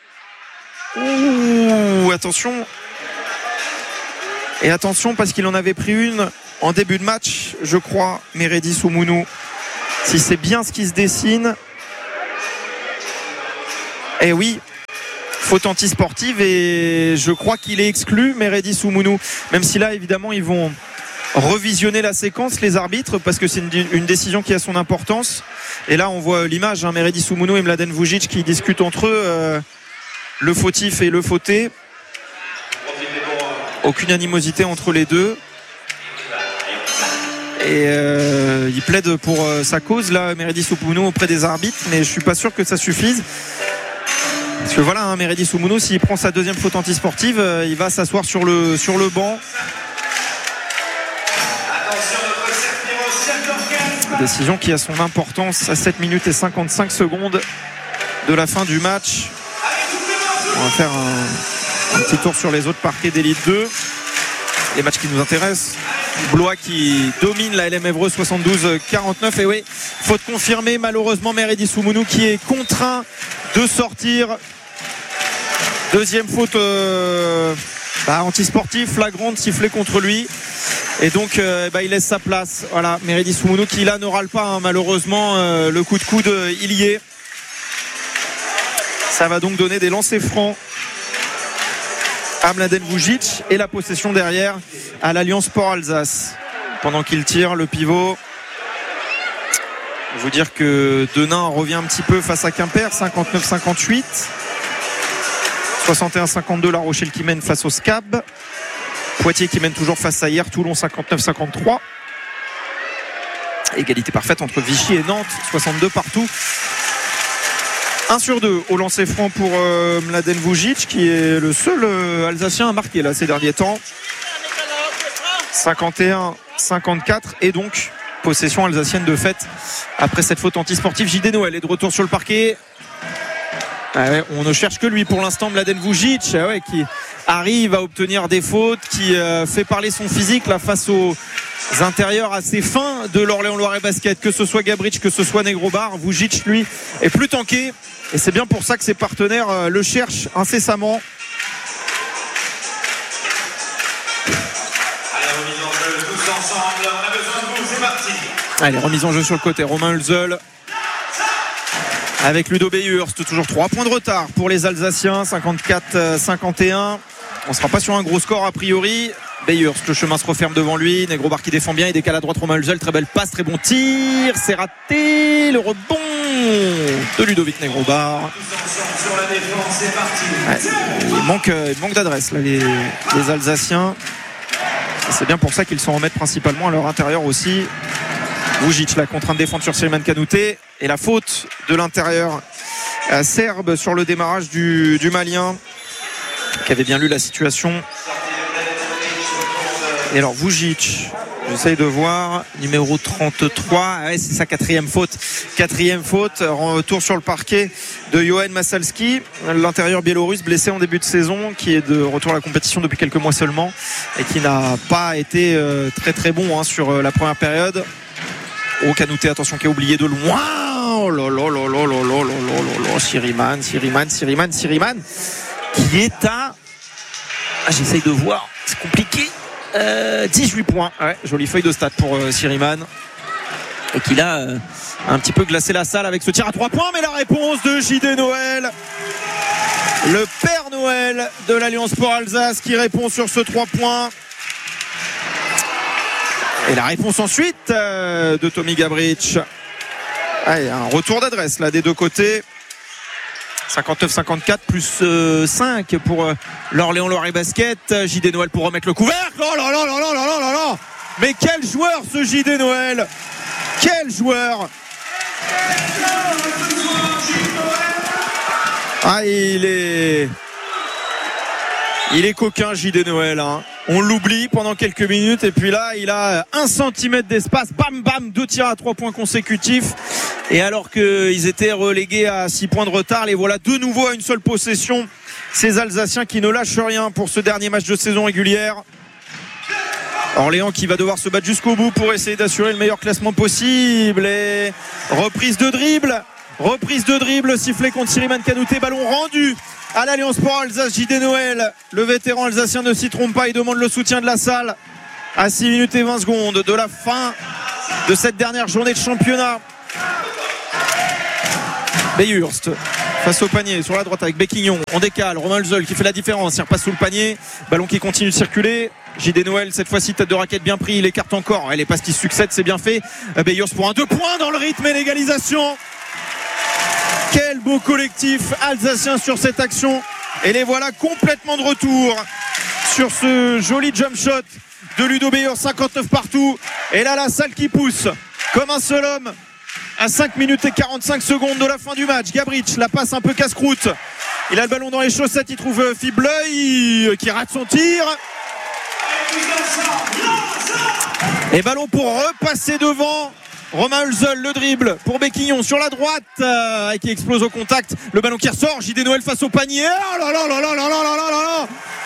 Ouh, attention. Et attention parce qu'il en avait pris une en début de match, je crois, Meredis Oumounou. Si c'est bien ce qui se dessine. Eh oui, faute anti-sportive et je crois qu'il est exclu, Meredis Oumounou. Même si là, évidemment, ils vont revisionner la séquence, les arbitres, parce que c'est une, une décision qui a son importance. Et là, on voit l'image, hein, Meredis Oumounou et Mladen Vujic qui discutent entre eux euh, le fautif et le fauté. Aucune animosité entre les deux. Et euh, il plaide pour euh, sa cause là, Meredis Oumounou auprès des arbitres, mais je suis pas sûr que ça suffise. Parce que voilà, hein, Meredis Oumounou, s'il prend sa deuxième faute antisportive, euh, il va s'asseoir sur le, sur le banc. Décision qui a son importance à sept minutes et cinquante-cinq secondes de la fin du match. On va faire un, un petit tour sur les autres parquets d'Élite deux. Les matchs qui nous intéressent. Blois qui domine la L M Évreux soixante-douze à quarante-neuf. Et oui, faute confirmée, malheureusement Meredis Oumounou qui est contraint de sortir. Deuxième faute euh, bah, antisportive, flagrante, sifflée contre lui. Et donc euh, bah, il laisse sa place. Voilà, Meredis Oumounou qui là ne râle pas, hein, malheureusement. Euh, le coup de coude, euh, il y est. Ça va donc donner des lancers francs à Mladen Vujic et la possession derrière à l'Alliance Sport Alsace. Pendant qu'il tire le pivot, je veux dire que Denain revient un petit peu face à Quimper, cinquante-neuf cinquante-huit. soixante et un cinquante-deux, La Rochelle qui mène face au S C A B. Poitiers qui mène toujours face à hier, Toulon cinquante-neuf cinquante-trois. Égalité parfaite entre Vichy et Nantes, soixante-deux partout. un sur deux au lancer franc pour euh, Mladen Vujic, qui est le seul euh, Alsacien à marquer là ces derniers temps. cinquante et un cinquante-quatre et donc possession alsacienne de fait après cette faute antisportive. J D Noël est de retour sur le parquet. Ah ouais, on ne cherche que lui pour l'instant, Mladen Vujic, ah ouais, qui arrive à obtenir des fautes, qui euh, fait parler son physique là face aux intérieurs assez fins de l'Orléans Loiret Basket, que ce soit Gabric, que ce soit Negrobar. Vujic lui est plus tanké et c'est bien pour ça que ses partenaires euh, le cherchent incessamment. Allez, remise en jeu sur le côté, Romain Hulzel avec Ludo Beyhurst, toujours trois points de retard pour les Alsaciens, cinquante-quatre cinquante et un. On ne sera pas sur un gros score a priori. Beyhurst, le chemin se referme devant lui. Negrobar qui défend bien, il décale à droite Romain Hulzel, très belle passe, très bon tir, c'est raté, le rebond de Ludovic Negrobar. Ouais, il manque, il manque d'adresse là, les, les Alsaciens. Et c'est bien pour ça qu'ils s'en remettent principalement à leur intérieur aussi. Vujic là, contraint de défendre sur Siriman Kanouté et la faute de l'intérieur euh, serbe sur le démarrage du, du Malien qui avait bien lu la situation. Et alors Vujic, j'essaye de voir, numéro trente-trois, ouais, c'est sa quatrième faute quatrième faute, retour sur le parquet de Johan Masalski, l'intérieur biélorusse blessé en début de saison, qui est de retour à la compétition depuis quelques mois seulement et qui n'a pas été euh, très très bon hein, sur euh, la première période. Oh, Kanouté, attention, qui a oublié de loin. Oh là là là là là là là là. Siriman, Siriman, Siriman, Siriman, qui est à. Ah, j'essaye de voir, c'est compliqué. Euh, dix-huit points. Ouais, jolie feuille de stats pour euh, Siriman. Et qui a euh, un petit peu glacé la salle avec ce tir à trois points. Mais la réponse de J D Noël, le Père Noël de l'Alliance Sport Alsace, qui répond sur ce trois points. Et la réponse ensuite euh, de Tommy Gabric. Allez, un retour d'adresse là des deux côtés. cinquante-neuf cinquante-quatre plus euh, cinq pour euh, l'Orléans Loiret Basket. J D Noël pour remettre le couvercle. Oh là là là là là là là là. Mais quel joueur ce J D Noël. Quel joueur. Ah, il est Il est coquin J D Noël hein. On l'oublie pendant quelques minutes et puis là il a un centimètre d'espace, bam bam, deux tirs à trois points consécutifs et alors qu'ils étaient relégués à six points de retard, les voilà de nouveau à une seule possession, ces Alsaciens qui ne lâchent rien pour ce dernier match de saison régulière. Orléans qui va devoir se battre jusqu'au bout pour essayer d'assurer le meilleur classement possible et reprise de dribble reprise de dribble sifflé contre Siriman Kanouté, ballon rendu à l'Alliance Sport Alsace. J D Noël, le vétéran alsacien, ne s'y trompe pas, il demande le soutien de la salle à six minutes et vingt secondes de la fin de cette dernière journée de championnat. Beyhurst face au panier sur la droite avec Béquignon, on décale, Romain Hulzel qui fait la différence, il repasse sous le panier, ballon qui continue de circuler. J D Noël cette fois-ci tête de raquette bien pris, il écarte encore, les passes qui succèdent, c'est bien fait. Beyhurst pour un deux points dans le rythme et l'égalisation. Quel beau collectif alsacien sur cette action et les voilà complètement de retour sur ce joli jump shot de Ludo Beyhurst, cinquante-neuf partout et là la salle qui pousse comme un seul homme à cinq minutes et quarante-cinq secondes de la fin du match. Gabric la passe un peu casse-croûte, il a le ballon dans les chaussettes, il trouve Fibleuil qui rate son tir et ballon pour repasser devant. Romain Hulzel, le dribble pour Béquignon sur la droite euh, qui explose au contact, le ballon qui ressort, J D Noël face au panier. Oh là là là là là là là là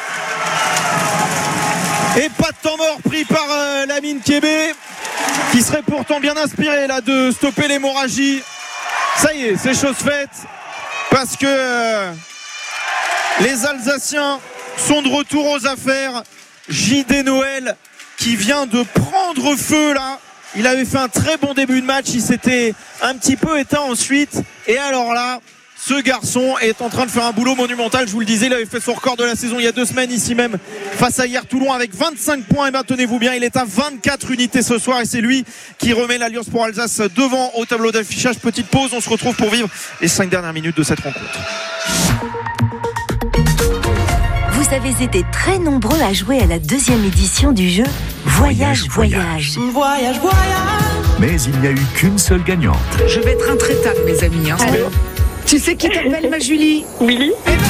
là. Et pas de temps mort pris par euh, Lamine Kébé qui serait pourtant bien inspiré là de stopper l'hémorragie. Ça y est, c'est chose faite parce que euh, les Alsaciens sont de retour aux affaires. J D Noël qui vient de prendre feu là. Il avait fait un très bon début de match, il s'était un petit peu éteint ensuite et alors là ce garçon est en train de faire un boulot monumental. Je vous le disais, il avait fait son record de la saison il y a deux semaines ici même face à Hier Toulon avec vingt-cinq points. Et bien tenez-vous bien, il est à vingt-quatre unités ce soir et c'est lui qui remet l'Alliance pour Alsace devant au tableau d'affichage. Petite pause, on se retrouve pour vivre les cinq dernières minutes de cette rencontre. Vous avez été très nombreux à jouer à la deuxième édition du jeu Voyage, Voyage. Voyage, voyage. Mais il n'y a eu qu'une seule gagnante. Je vais être intraitable, mes amis. Hein. Allô. Tu sais qui t'appelle, ma Julie? Oui.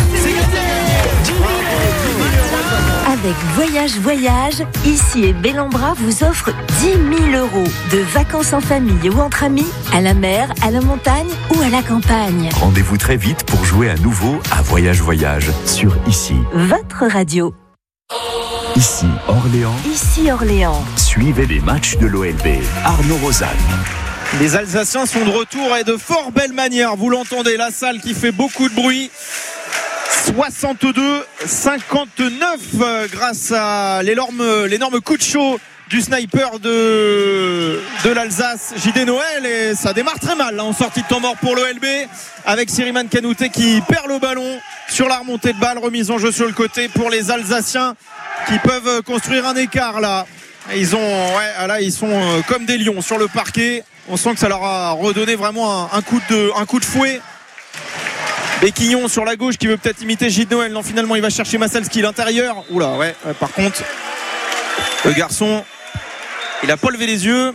Avec Voyage, Voyage, ici et Bellambra vous offre dix mille euros de vacances en famille ou entre amis, à la mer, à la montagne ou à la campagne. Rendez-vous très vite pour jouer à nouveau à Voyage Voyage sur Ici. Votre radio. Ici Orléans. Ici Orléans. Suivez les matchs de l'O L B. Arnaud Rozanne. Les Alsaciens sont de retour et de fort belle manière. Vous l'entendez, la salle qui fait beaucoup de bruit. soixante-deux cinquante-neuf grâce à l'énorme, l'énorme coup de chaud du sniper de, de l'Alsace, J D Noël, et ça démarre très mal là, en sortie de temps mort pour l'O L B avec Siriman Kanouté qui perd le ballon sur la remontée de balle, remise en jeu sur le côté pour les Alsaciens qui peuvent construire un écart là. Ils ont, ouais, là ils sont comme des lions sur le parquet. On sent que ça leur a redonné vraiment un, un coup de, un coup de fouet. Béquillon sur la gauche qui veut peut-être imiter J D Noël. Non, finalement il va chercher Massalski l'intérieur. Oula, ouais, ouais. Par contre, le garçon, il a pas levé les yeux.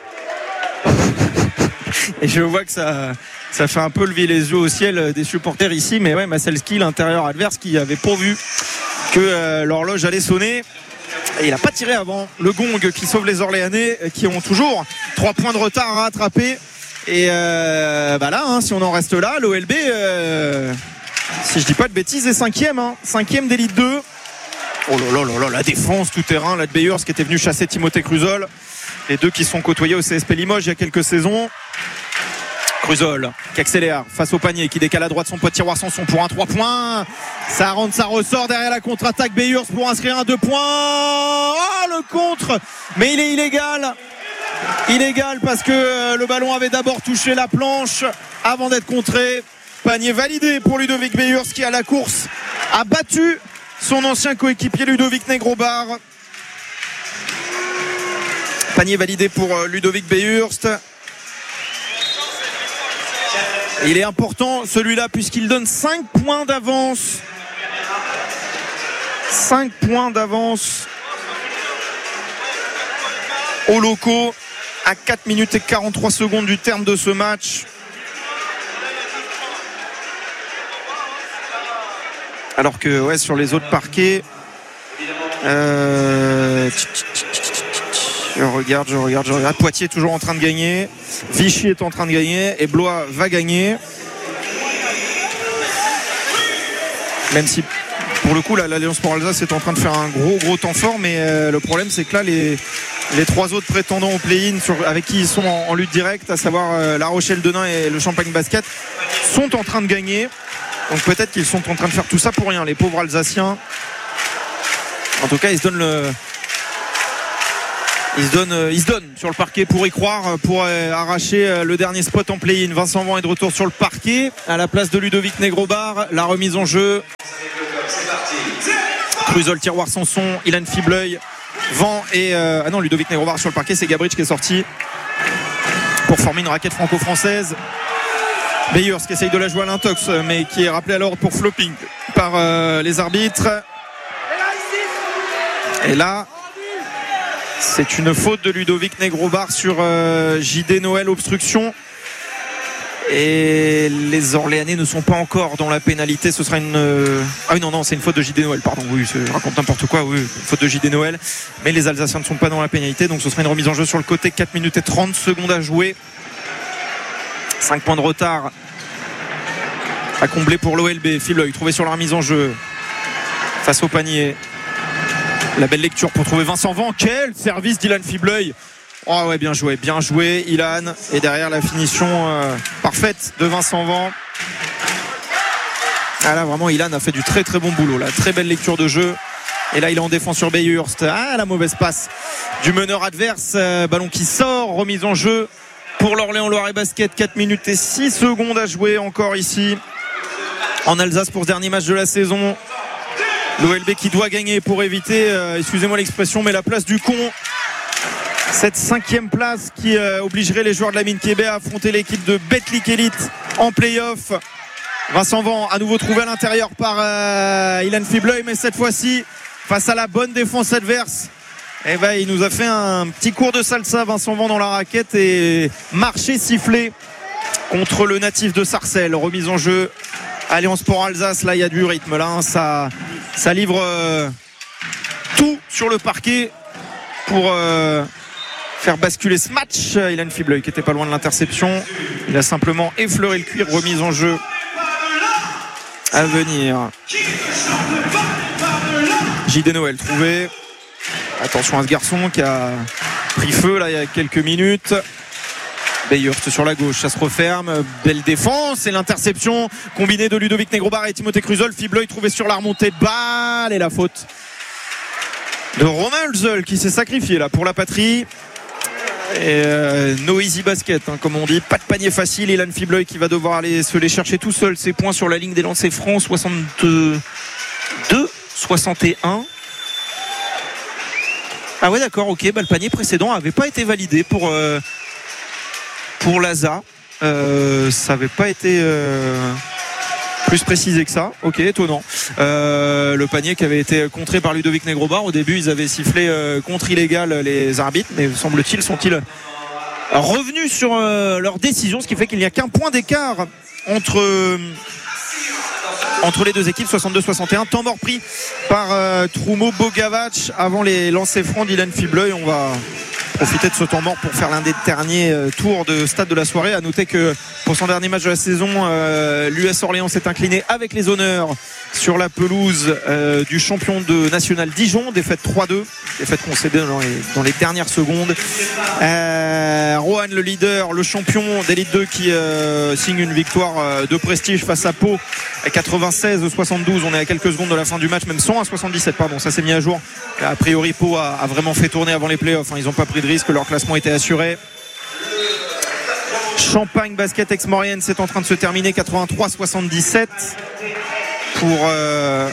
Et je vois que ça, ça fait un peu lever les yeux au ciel des supporters ici. Mais ouais, Massalski, l'intérieur adverse, qui avait pourvu que euh, l'horloge allait sonner. Et il n'a pas tiré avant. Le gong qui sauve les Orléanais, qui ont toujours trois points de retard à rattraper. Et euh, bah là, hein, si on en reste là, l'O L B, euh, si je dis pas de bêtises, est cinquième, hein, cinquième d'élite deux. Oh là là là là, la défense tout terrain, là de Bayers qui était venu chasser Timothée Cruzol. Les deux qui sont côtoyés au C S P Limoges il y a quelques saisons. Cruzol qui accélère face au panier, qui décale à droite son pote Tiroir Sanson pour un trois points. Ça rentre, ça ressort derrière la contre-attaque. Bayers pour inscrire un deux points. Oh, le contre, mais il est illégal. Illégal parce que le ballon avait d'abord touché la planche avant d'être contré. Panier validé pour Ludovic Bayers qui à la course a battu son ancien coéquipier Ludovic Negrobar. Panier validé pour Ludovic Bayhurst. Il est important celui-là puisqu'il donne cinq points d'avance. cinq points d'avance aux locaux à quatre minutes et quarante-trois secondes du terme de ce match. Alors que ouais, sur les autres parquets, euh... je regarde, je regarde, je regarde. Poitiers est toujours en train de gagner. Vichy est en train de gagner et Blois va gagner. Même si pour le coup là, l'Alliance pour Alsace est en train de faire un gros gros temps fort, mais euh, le problème c'est que là les, les trois autres prétendants au play-in sur, avec qui ils sont en, en lutte directe, à savoir euh, La Rochelle-Denain et le Champagne Basket, sont en train de gagner. Donc peut-être qu'ils sont en train de faire tout ça pour rien, les pauvres Alsaciens. En tout cas ils se donnent le Ils se, donnent, ils se donnent sur le parquet pour y croire, pour arracher le dernier spot en play-in. Vincent Vent est de retour sur le parquet à la place de Ludovic Negrobar. La remise en jeu. Cruzol, Tiroir Sanson, Ilan Fibleuil, Vent et euh, ah non, Ludovic Negrobar sur le parquet. C'est Gabrich qui est sorti pour former une raquette franco-française. Bayers qui essaye de la jouer à l'intox, mais qui est rappelé à l'ordre pour flopping par euh, les arbitres. Et là, c'est une faute de Ludovic Negrobar sur euh, J D Noël, obstruction. Et les Orléanais ne sont pas encore dans la pénalité. Ce sera une. Euh... Ah oui, non, non, c'est une faute de J D Noël, pardon. Oui, je raconte n'importe quoi. Oui, une faute de J D Noël. Mais les Alsaciens ne sont pas dans la pénalité. Donc ce sera une remise en jeu sur le côté. quatre minutes et trente secondes à jouer. cinq points de retard à combler pour l'O L B. Fibleuil trouvé sur la remise en jeu face au panier. La belle lecture pour trouver Vincent Vent. Quel service d'Ilan Fibleuil. Oh ouais, bien joué, bien joué Ilan. Et derrière la finition euh, parfaite de Vincent Vent. Ah là vraiment Ilan a fait du très très bon boulot là. Très belle lecture de jeu. Et là il est en défense sur Bayhurst. Ah la mauvaise passe du meneur adverse. euh, Ballon qui sort, remise en jeu pour l'Orléans Loiret Basket. quatre minutes et six secondes à jouer encore ici en Alsace pour ce dernier match de la saison. L'O L B qui doit gagner pour éviter, euh, excusez-moi l'expression, mais la place du con. Cette cinquième place qui euh, obligerait les joueurs de la Mine Québec à affronter l'équipe de Betclic Elite en play-off. Vincent Van à nouveau trouvé à l'intérieur par euh, Ilan Fibleuil, mais cette fois-ci face à la bonne défense adverse, eh ben, il nous a fait un petit cours de salsa Vincent Van dans la raquette et marché sifflé contre le natif de Sarcelles. Remise en jeu Alliance Sport Alsace, là il y a du rythme là, hein. ça, ça livre euh, tout sur le parquet pour euh, faire basculer ce match. Ilan Fibleuil qui était pas loin de l'interception, il a simplement effleuré le cuir. Remise en jeu à venir. J D Noël trouvé. Attention à ce garçon qui a pris feu là il y a quelques minutes. Bayhurst sur la gauche, ça se referme, belle défense et l'interception combinée de Ludovic Negrobar et Timothée Cruzol. Fibleuil trouvé sur la remontée de balle et la faute de Romain Hulzel qui s'est sacrifié là pour la patrie. Et euh, no easy basket hein, comme on dit, pas de panier facile. Ilan Fibleuil qui va devoir aller se les chercher tout seul, ses points sur la ligne des lancers francs. Soixante-deux soixante et un. Ah ouais d'accord, ok, bah, le panier précédent n'avait pas été validé pour euh, pour Laza, euh, ça n'avait pas été euh, plus précisé que ça. Ok, étonnant. Euh, le panier qui avait été contré par Ludovic Negrobar, au début ils avaient sifflé euh, contre illégal les arbitres, mais semble-t-il sont-ils revenus sur euh, leur décision, ce qui fait qu'il n'y a qu'un point d'écart entre euh, entre les deux équipes. Soixante-deux soixante et un. Temps mort pris par euh, Troumo Bogavac avant les lancers francs d'Ilan Fibleuil. On va profiter de ce temps mort pour faire l'un des derniers tours de stade de la soirée. À noter que pour son dernier match de la saison, euh, l'U S Orléans s'est incliné avec les honneurs sur la pelouse euh, du champion de National Dijon. Défaite trois deux, défaite concédée dans les, dans les dernières secondes. euh, Roanne le leader, le champion d'Élite deux qui euh, signe une victoire euh, de prestige face à Pau à quatre-vingt-seize soixante-douze. On est à quelques secondes de la fin du match, même cent à soixante-dix-sept, pardon, ça s'est mis à jour. A priori Pau a, a vraiment fait tourner avant les playoffs, hein. Ils n'ont pas pris de risque, leur classement était assuré. Champagne Basket Aix-Maurienne, c'est en train de se terminer, quatre-vingt-trois soixante-dix-sept pour euh,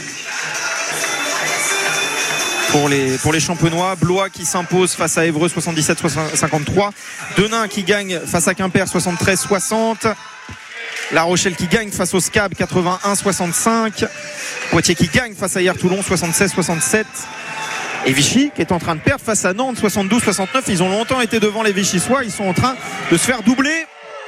pour les pour les Champenois. Blois qui s'impose face à Évreux soixante-dix-sept cinquante-trois. Denain qui gagne face à Quimper soixante-treize soixante. La Rochelle qui gagne face au SCAB quatre-vingt-un soixante-cinq. Poitiers qui gagne face à Hier Toulon soixante-seize soixante-sept. Et Vichy qui est en train de perdre face à Nantes soixante-douze soixante-neuf. Ils ont longtemps été devant les Vichysois, ils sont en train de se faire doubler.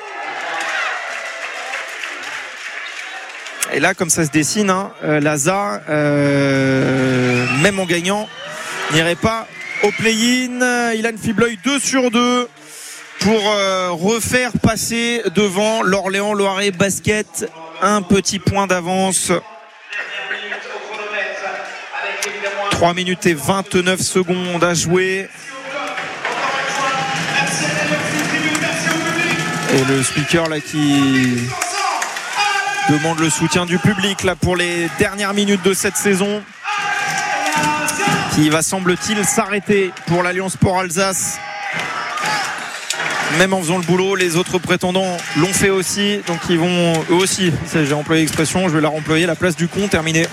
Et là comme ça se dessine, hein, euh, Laza euh, même en gagnant n'irait pas au play-in. Ilan Fibleuil deux sur deux pour euh, refaire passer devant l'Orléans Loiret Basket. Un petit point d'avance. trois minutes et vingt-neuf secondes à jouer. Et le speaker là qui demande le soutien du public là pour les dernières minutes de cette saison, qui va semble-t-il s'arrêter pour l'Alliance Sport Alsace. Même en faisant le boulot, les autres prétendants l'ont fait aussi, donc ils vont eux aussi, j'ai employé l'expression, je vais la remployer, la place du con terminée